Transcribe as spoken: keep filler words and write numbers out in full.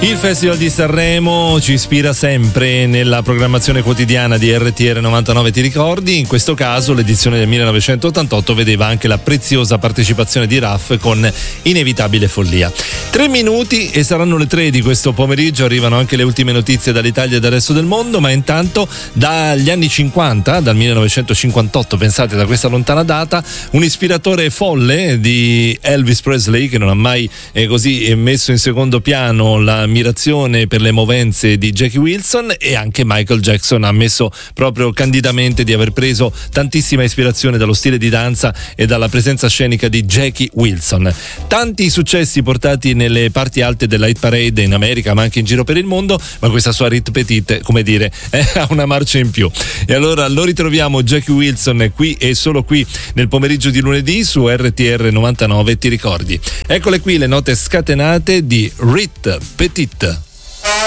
Il Festival di Sanremo ci ispira sempre nella programmazione quotidiana di R T R novantanove, ti ricordi? In questo caso l'edizione del millenovecentottantotto vedeva anche la preziosa partecipazione di Raf con Inevitabile Follia. Tre minuti e saranno le tre di questo pomeriggio, arrivano anche le ultime notizie dall'Italia e dal resto del mondo, ma intanto dagli anni cinquanta, dal millenovecentocinquantotto, pensate, da questa lontana data, un ispiratore folle di Elvis Presley, che non ha mai eh, così messo in secondo piano la ammirazione per le movenze di Jackie Wilson, e anche Michael Jackson ha ammesso proprio candidamente di aver preso tantissima ispirazione dallo stile di danza e dalla presenza scenica di Jackie Wilson. Tanti successi portati nelle parti alte della hit parade in America ma anche in giro per il mondo, ma questa sua hit petite, come dire, eh, ha una marcia in più. E allora lo ritroviamo Jackie Wilson qui e solo qui nel pomeriggio di lunedì su R T R novantanove, ti ricordi? Eccole qui le note scatenate di Rit Petit.